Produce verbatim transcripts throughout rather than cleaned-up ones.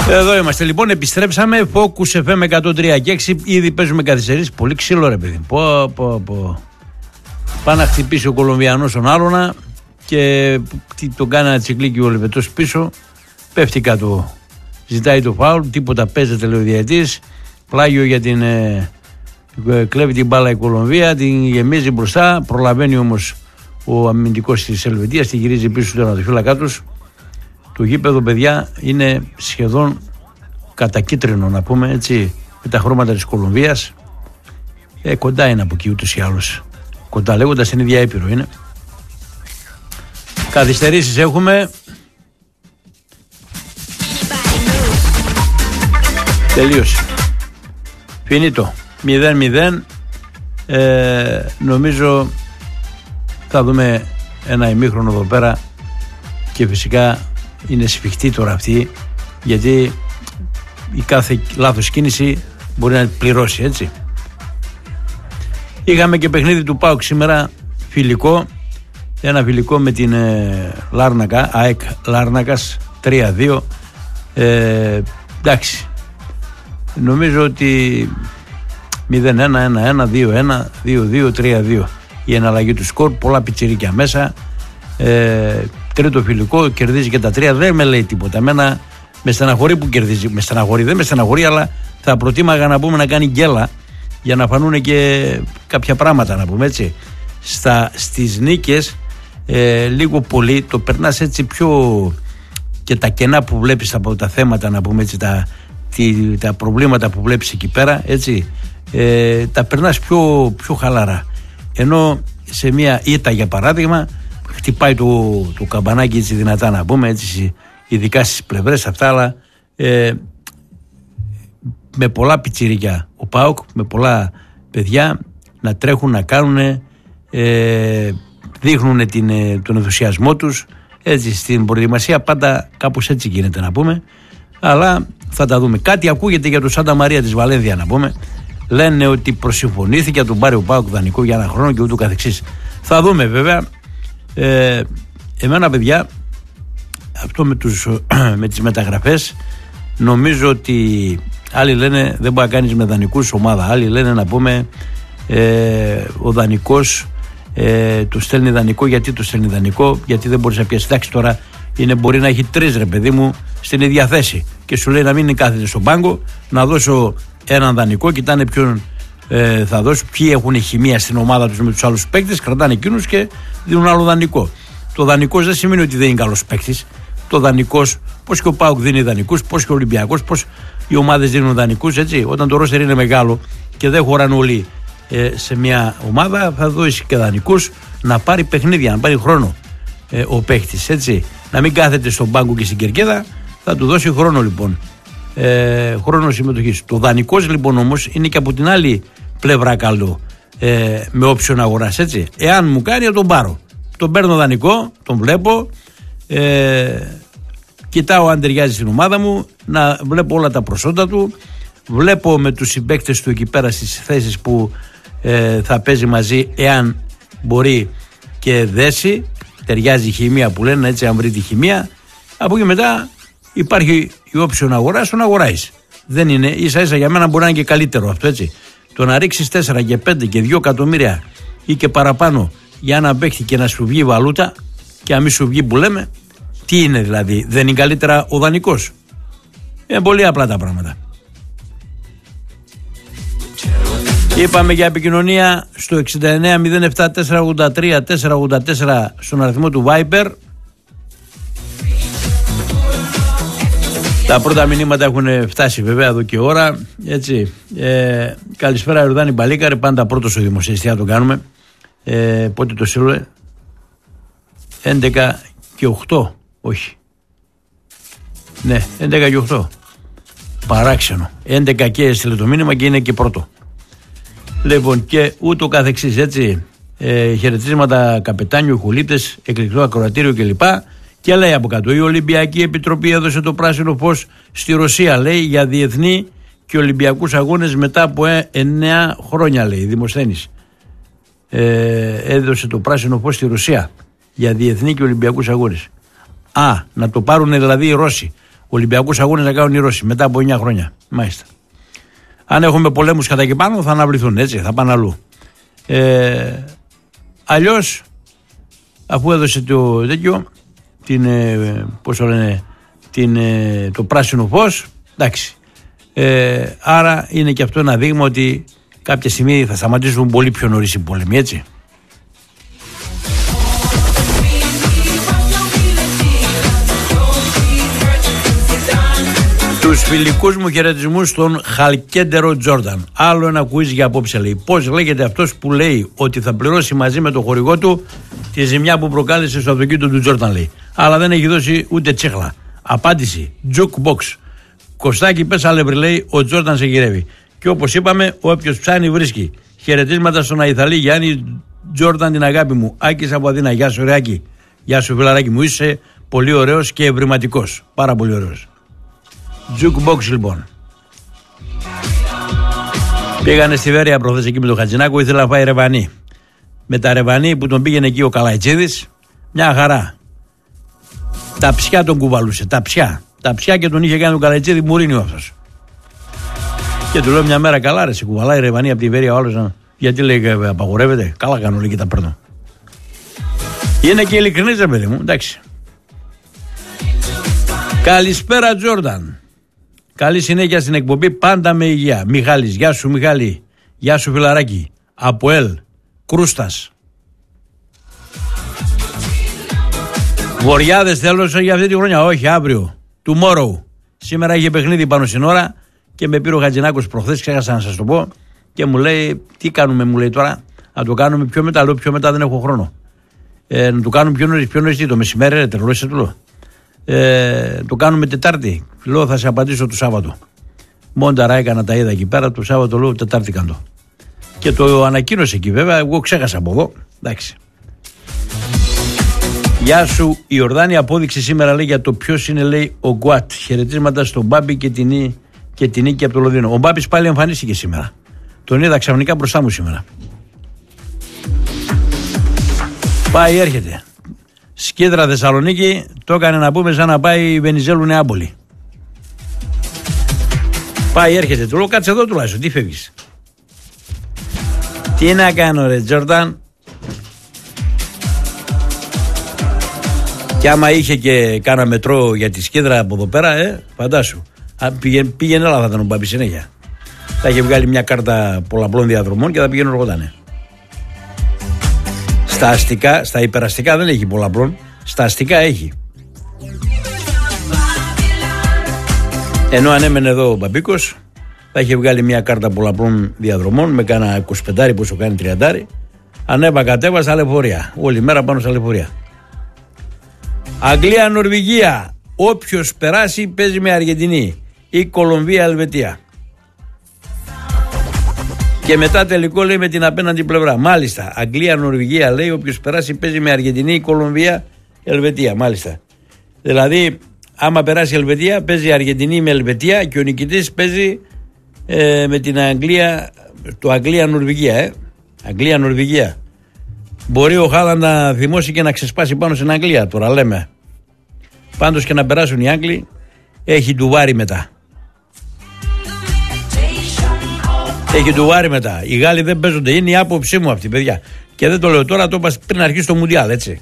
Εδώ είμαστε λοιπόν, επιστρέψαμε. Focus εφ εμ εκατόν τρία και έξι. Ήδη παίζουμε καθυστερήσεις. Πολύ ξύλο, ρε παιδί. Πω, πω, πω. Πάει να χτυπήσει ο Κολομβιανός τον άλλονα και τον κάνει ένα τσικλίκι ο Λεβετός πίσω. Πέφτει κάτω. Ζητάει το φάουλ. Τίποτα, παίζεται, λέει ο διαιτητής. Πλάγιο για την. Ε, κλέβει την μπάλα η Κολομβία, την γεμίζει μπροστά. Προλαβαίνει όμως ο αμυντικός της Ελβετίας, τη γυρίζει πίσω στον τερματοφύλακά τους. Το γήπεδο, παιδιά, είναι σχεδόν κατακίτρινο, να πούμε έτσι, με τα χρώματα της Κολομβίας. Ε, κοντά είναι από εκεί ούτως ή άλλως. Κοντά, λέγοντας την ίδια Ήπειρο είναι. Καθυστερήσεις έχουμε. Τελείωσε. Φινίτο. μηδέν μηδέν. Ε, νομίζω θα δούμε ένα ημίχρονο εδώ πέρα και φυσικά είναι σφιχτή τώρα αυτή, γιατί η κάθε λάθος κίνηση μπορεί να πληρώσει, έτσι. Είχαμε και παιχνίδι του ΠΑΟΚ σήμερα, φιλικό, ένα φιλικό με την ε, Λάρνακα, ΑΕΚ Λάρνακας τρία δύο. ε, εντάξει, νομίζω ότι μηδέν ένα, ένα ένα, δύο ένα, δύο δύο, τρία δύο η εναλλαγή του σκορ, πολλά πιτσιρίκια μέσα. ε, Τρίτο φιλικό, κερδίζει και τα τρία, δεν με λέει τίποτα. Εμένα με στεναχωρεί που κερδίζει. Με στεναχωρεί, δεν με στεναχωρεί, αλλά θα προτίμαγα να πούμε να κάνει γκέλα για να φανούν και κάποια πράγματα, να πούμε έτσι. Στα, στις νίκες, ε, λίγο πολύ το περνάς έτσι πιο. Και τα κενά που βλέπεις από τα θέματα, να πούμε έτσι, τα, τη, τα προβλήματα που βλέπεις εκεί πέρα, έτσι, ε, τα περνάς πιο, πιο χαλαρά. Ενώ σε μια ήττα, για παράδειγμα, χτυπάει το, το καμπανάκι έτσι δυνατά, να πούμε έτσι, ειδικά στις πλευρές αυτά, αλλά ε, με πολλά πιτσιρικιά ο ΠΑΟΚ, με πολλά παιδιά να τρέχουν, να κάνουν, ε, δείχνουν την, τον ενθουσιασμό τους, έτσι, στην προετοιμασία πάντα κάπως έτσι γίνεται, να πούμε, αλλά θα τα δούμε. Κάτι ακούγεται για το Σάντα Μαρία της Βαλένθια, να πούμε, λένε ότι προσυμφωνήθηκε να τον πάρει ο ΠΑΟΚ δανεικό για ένα χρόνο και ούτω καθεξής. Θα δούμε βέβαια. Ε, εμένα, παιδιά, αυτό με, τους, με τις μεταγραφές, νομίζω ότι άλλοι λένε δεν μπορεί να κάνεις με δανεικούς ομάδα, άλλοι λένε να πούμε ε, ο δανεικός ε, το στέλνει δανεικό. Γιατί το στέλνει δανεικό? Γιατί δεν μπορείς να πιάσεις. Εντάξει, τώρα είναι, μπορεί να έχει τρεις, ρε παιδί μου, στην ίδια θέση και σου λέει να μην κάθεται στον πάγκο, να δώσω έναν δανεικό, κοιτάνε ποιον ε, θα δώσω, ποιοι έχουν χημεία στην ομάδα τους με τους άλλους παίκτες, κρατάνε εκείνους και δίνουν άλλο δανεικό. Το δανεικός δεν σημαίνει ότι δεν είναι καλός παίκτης. Το δανεικός, πώς και ο ΠΑΟΚ δίνει δανεικούς, πώς και ο Ολυμπιακός, πώς οι ομάδες δίνουν δανεικούς, έτσι. Όταν το ρόστερ είναι μεγάλο και δεν χωράνε όλοι ε, σε μια ομάδα, θα δώσει και δανεικούς να πάρει παιχνίδια, να πάρει χρόνο ε, ο παίκτης, έτσι. Να μην κάθεται στον πάγκο και στην κερκίδα, θα του δώσει χρόνο, λοιπόν. Ε, χρόνο συμμετοχής. Το δανεικός, λοιπόν, όμως είναι και από την άλλη πλευρά καλό, ε, με όψιον αγοράς, έτσι. Εάν μου κάνει, θα τον πάρω. Τον παίρνω δανεικό, τον βλέπω, ε, κοιτάω αν ταιριάζει στην ομάδα μου, να βλέπω όλα τα προσόντα του, βλέπω με τους συμπαίκτες του εκεί πέρα στις θέσεις που ε, θα παίζει μαζί, εάν μπορεί και δέσει, ταιριάζει η χημεία που λένε, έτσι, αν βρει τη χημεία. Από εκεί μετά υπάρχει η όψιον αγοράς, τον αγοράζεις. Δεν είναι, ίσα ίσα για μένα μπορεί να είναι και καλύτερο αυτό, έτσι. Το να ρίξεις τέσσερα και πέντε και δύο εκατομμύρια ή και παραπάνω για να παίχτη και να σου βγει βαλούτα, και να μην σου βγει που λέμε, τι είναι δηλαδή? Δεν είναι καλύτερα ο δανεικός? Είναι πολύ απλά τα πράγματα. Είπαμε για επικοινωνία στο εξήντα εννέα μηδέν επτά τετρακόσια ογδόντα τρία τετρακόσια ογδόντα τέσσερα στον αριθμό του Viber. Τα πρώτα μηνύματα έχουν φτάσει βέβαια εδώ και ώρα, έτσι. Ε, καλησπέρα Ιορδάνη Μπαλίκαρε, πάντα πρώτο στο δημοσιευτικά το κάνουμε. Ε, πότε το στείλω? έντεκα και οκτώ, όχι. Ναι, έντεκα και οκτώ. Παράξενο. έντεκα και έστειλε το μήνυμα και είναι και πρώτο. Λοιπόν, και ούτω καθεξής, έτσι. Ε, χαιρετίσματα καπετάνιου, χουλίπτες, εκλεκτό ακροατήριο κλπ. Και λέει από κάτω, η Ολυμπιακή Επιτροπή έδωσε το πράσινο φως στη Ρωσία, λέει, για διεθνή και Ολυμπιακούς αγώνες μετά από εννέα χρόνια, λέει, Δημοσθένης. Ε, έδωσε το πράσινο φως στη Ρωσία για διεθνή και Ολυμπιακούς αγώνες. Α, να το πάρουν δηλαδή οι Ρώσοι. Ολυμπιακούς αγώνες να κάνουν οι Ρώσοι μετά από εννιά χρόνια. Μάλιστα. Αν έχουμε πολέμους κατά εκεί πάνω θα αναβληθούν, έτσι, θα πάνε αλλού. Ε, αλλιώς, αφού έδωσε το τέτοιο, την, ε, πώς το λένε, την, ε, το πράσινο φως, εντάξει. Ε, άρα είναι και αυτό ένα δείγμα ότι κάποια στιγμή θα σταματήσουν πολύ πιο νωρίς οι πόλεμοι, έτσι. Τους φιλικούς μου χαιρετισμούς στον Χαλκέντερο Τζόρνταν. Άλλο ένα κουίζ για απόψε, λέει. Πώς λέγεται αυτός που λέει ότι θα πληρώσει μαζί με το χορηγό του τη ζημιά που προκάλεσε στο αυτοκίνητο του Τζόρνταν, λέει. Αλλά δεν έχει δώσει ούτε τσέχλα. Απάντηση: Jukebox. Κωστάκι, πες αλεύρι, λέει, ο Τζόρνταν σε γυρεύει. Και όπως είπαμε, όποιος ψάνει βρίσκει. Χαιρετίσματα στον Αϊθαλή Γιάννη Τζόρνταν, την αγάπη μου. Άκης από Αθήνα. Γεια σου, Ρεάκη. Γεια σου, φιλαράκι μου. Είσαι πολύ ωραίος και ευρηματικός. Πάρα πολύ ωραίος. Jukebox, λοιπόν. Πήγανε στη Βέρεια προχθές εκεί με τον Χατζηνάκο, ήθελα να φάει ρεβανί. Με τα ρεβανί που τον πήγαινε εκεί ο Καλαϊτσίδης, μια χαρά. Τα ψιά τον κουβαλούσε, τα ψιά. Τα ψιά και τον είχε κάνει τον Καλαϊτσίδη Μουρίνιο αυτός. Και του λέω μια μέρα, καλά ρε, σε κουβαλάει ρεβανί από τη Βέρεια ο άλλος. Γιατί λέει απαγορεύεται, καλά κάνω, λέει, και τα παίρνω. Είναι και ειλικρινής, ρε παιδί μου, εντάξει. Καλησπέρα, Τζόρνταν. Καλή συνέχεια στην εκπομπή, πάντα με υγεία. Μιχάλης, γεια σου Μιχάλη. Γεια σου φιλαράκι. Αποέλ, Κρούστας. Βοριάδες θέλω για αυτή τη χρονιά. Όχι, αύριο. Tomorrow. Σήμερα είχε παιχνίδι πάνω στην ώρα και με πήρε ο Χατζηνάκος προχθές, ξέχασα να σας το πω. Και μου λέει, τι κάνουμε, μου λέει τώρα. Να το κάνουμε πιο μετά. Λέω, πιο μετά δεν έχω χρόνο. Ε, να το κάνουμε πιο νωρίς, πιο νωρίς, το μεσημέρι, ρε, τρελό, του λέω. Ε, το κάνουμε Τετάρτη. Λέω, θα σε απαντήσω το Σάββατο. Μόνταρα έκανα, τα είδα εκεί πέρα. Το Σάββατο λέω, Τετάρτη κάνω. Και το ανακοίνωσε εκεί, βέβαια. Εγώ ξέχασα από εδώ. Εντάξει. Γεια σου, η Ορδάνη απόδειξε σήμερα, λέει, για το ποιος είναι, λέει, ο Γκουάτ. Χαιρετίσματα στον Μπάμπη και την, και την Νίκη από το Λονδίνο. Ο Μπάμπης πάλι εμφανίστηκε σήμερα. Τον είδα ξαφνικά μπροστά μου σήμερα. Πάει, έρχεται. Σκίδρα Θεσσαλονίκη, το έκανε να πούμε σαν να πάει Βενιζέλου Νεάπολη. Πάει, έρχεται. Του λέω, κάτσε εδώ τουλάχιστον, τι φεύγεις. Τι να κάνω, ρε Τζόρνταν. Και άμα είχε και κάνα μετρό για τη Σκίδρα από εδώ πέρα, ε, φαντάσου. Πήγαινε, πήγαινε έλα, θα ήταν ο Μπάμπης συνέχεια. Θα είχε βγάλει μια κάρτα πολλαπλών διαδρομών και θα πήγαινε οργότανε. Στα αστικά, στα υπεραστικά δεν έχει πολλαπλών, στα αστικά έχει. Ενώ αν έμενε εδώ ο Μπαμπίκος, θα είχε βγάλει μια κάρτα πολλαπλών διαδρομών με κάνα είκοσι πέντε πόσο κάνει τριάντα. Ανέβα κατέβα στα λεωφορεία. Όλη μέρα πάνω στα λεωφορεία. Αγγλία, Νορβηγία. Όποιος περάσει παίζει με Αργεντινή. Ή Κολομβία, Ελβετία. Και μετά τελικό, λέει, με την απέναντι πλευρά. Μάλιστα. Αγγλία, Νορβηγία, λέει. Όποιος περάσει παίζει με Αργεντινή, Κολομβία, Ελβετία. Μάλιστα. Δηλαδή, άμα περάσει η Ελβετία, παίζει η Αργεντινή με Ελβετία και ο νικητής παίζει ε, με την Αγγλία, το Αγγλία-Νορβηγία. Ε. Αγγλία-Νορβηγία. Μπορεί ο Χάλαντ να θυμώσει και να ξεσπάσει πάνω στην Αγγλία. Τώρα λέμε. Πάντως και να περάσουν οι Άγγλοι, έχει ντουβάρι μετά. Έχει ντουβάρι μετά. Οι Γάλλοι δεν παίζονται. Είναι η άποψή μου αυτή, παιδιά. Και δεν το λέω τώρα, το είπα πριν αρχίσει το Μουντιάλ, έτσι.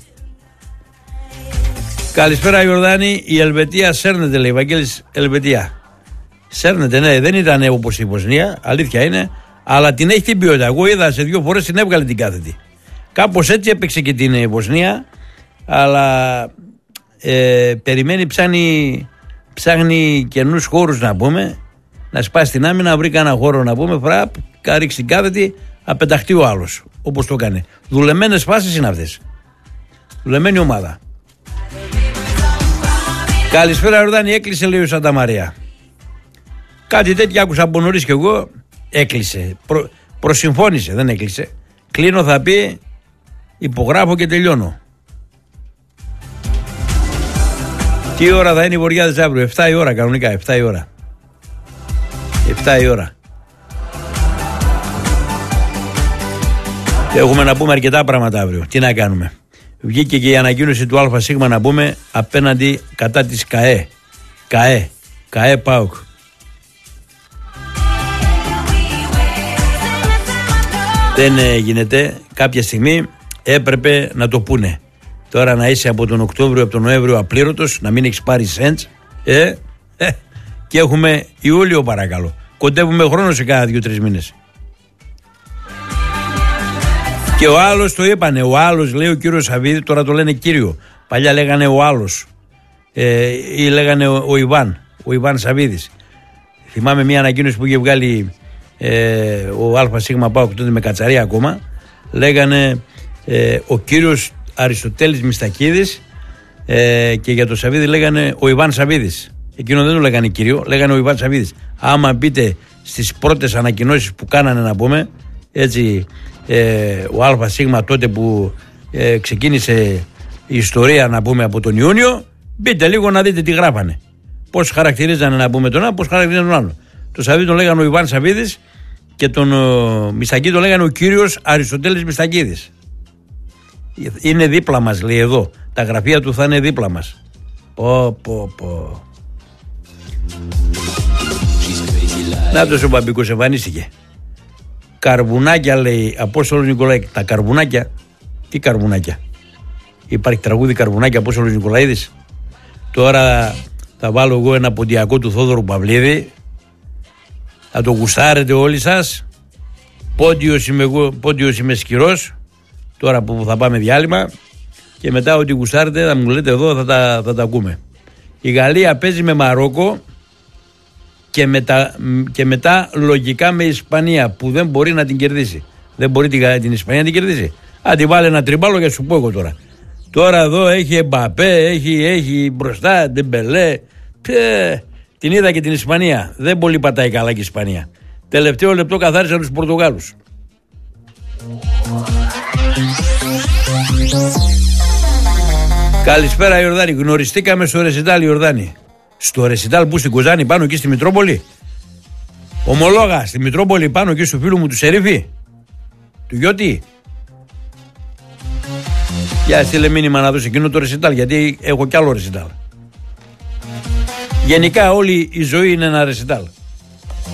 Καλησπέρα, Ιορδάνη. Η Ελβετία σέρνεται, λέει. Βαγγέλης, Ελβετία. Σέρνεται, ναι, δεν ήταν όπως η Βοσνία, αλήθεια είναι, αλλά την έχει την ποιότητα. Εγώ είδα σε δύο φορές την έβγαλε την κάθετη. Κάπως έτσι έπαιξε και την Βοσνία, αλλά ε, περιμένει, ψάχνει, ψάχνει καινούς χώρους να πούμε, να σπάσει την άμυνα, να βρει κανένα χώρο να πούμε, φραπ, ρίξει την κάθετη, απενταχτεί ο άλλος, όπως το έκανε. Δουλεμένες φάσεις είναι αυτές. Δουλεμένη ομάδα. Καλησπέρα, Ορδάνη, έκλεισε, λέει ο Σάντα Μαρία. Κάτι τέτοιο άκουσα από νωρίς κι εγώ, έκλεισε, προ, προσυμφώνησε, δεν έκλεισε. Κλείνω, θα πει, υπογράφω και τελειώνω. Τι ώρα θα είναι οι Βοριάδες αύριο? εφτά η ώρα κανονικά, εφτά η ώρα. εφτά η ώρα. Έχουμε να πούμε αρκετά πράγματα αύριο. Τι να κάνουμε. Βγήκε και η ανακοίνωση του ΑΣ να πούμε απέναντι κατά της ΚΑΕ. ΚΑΕ. ΚΑΕ ΠΑΟΚ. Δεν ε, γίνεται. Κάποια στιγμή έπρεπε να το πούνε. Τώρα να είσαι από τον Οκτώβριο, από τον Νοέμβριο απλήρωτος, να μην έχεις πάρει σέντς, ε, ε, και έχουμε Ιούλιο παρακαλώ. Κοντεύουμε χρόνο σε cada δύο-τρεις μήνες. Και ο άλλος το είπανε, ο άλλος λέει ο κύριος Σαββίδη, τώρα το λένε κύριο. Παλιά λέγανε ο άλλος ε, ή λέγανε ο, ο Ιβάν, ο Ιβάν Σαββίδης. Θυμάμαι μια ανακοίνωση που είχε βγάλει ε, ο ΑΣ ΠΑΟΚ τότε με Κατσαρία ακόμα. Λέγανε ε, ο κύριος Αριστοτέλης Μιστακίδης ε, και για το Σαββίδη λέγανε ο Ιβάν Σαββίδης. Εκείνο δεν το λέγανε κύριο, λέγανε ο Ιβάν Σαββίδης. Άμα μπείτε στις πρώτες ανακοινώσεις που κάνανε, να πούμε έτσι, ε, ο ΑΣ τότε που ε, ξεκίνησε η ιστορία, να πούμε, από τον Ιούνιο, μπείτε λίγο να δείτε τι γράφανε. Πώς χαρακτηρίζανε, να πούμε, τον ένα, πώς χαρακτηρίζανε τον άλλο. Το Σαββίδη τον λέγανε ο Ιβάν Σαββίδης και τον ο, Μιστακίδη τον λέγανε ο κύριος Αριστοτέλης Μιστακίδης. Είναι δίπλα μας, λέει εδώ. Τα γραφεία του θα είναι δίπλα μας. Πω πω πω. Νάτος ο Μπαμπικός εμφανίστηκε. Καρβουνάκια, λέει Απόστολος Νικολαίδης. Τα καρβουνάκια. Τι καρβουνάκια? Υπάρχει τραγούδι καρβουνάκια Απόστολος Νικολαίδης. Τώρα θα βάλω εγώ ένα ποντιακό του Θόδωρου Παυλίδη. Θα το γουστάρετε όλοι σας. Πόντιος είμαι εγώ, πόντιος είμαι σκυρός. Τώρα που θα πάμε διάλειμμα. Και μετά ό,τι γουστάρετε θα μου λέτε εδώ, θα τα, θα τα ακούμε. Η Γαλλία παίζει με Μαρόκο και, μετα, και μετά λογικά με Ισπανία που δεν μπορεί να την κερδίσει. Δεν μπορεί την, την Ισπανία να την κερδίσει. Αν τη βάλει ένα τριμπάλο και σου πω εγώ τώρα. Τώρα εδώ έχει Εμπαπέ, έχει, έχει μπροστά Ντεμπελέ. Την είδα και την Ισπανία. Δεν πολύ πατάει καλά και η Ισπανία. Τελευταίο λεπτό καθάρισαν τους Πορτογάλους. Καλησπέρα Ιορδάνη. Γνωριστήκαμε στο Ρεσιτάλ, Ιορδάνη. Στο Ρεσιτάλ που στην Κοζάνη, πάνω εκεί στη Μητρόπολη. Ομολόγα, στη Μητρόπολη, πάνω εκεί στο φίλο μου του Σερίφη. Του Γιώτη. Για στείλε μήνυμα να δώσει εκείνο το Ρεσιτάλ, γιατί έχω κι άλλο Ρεσιτάλ. Γενικά όλη η ζωή είναι ένα Ρεσιτάλ.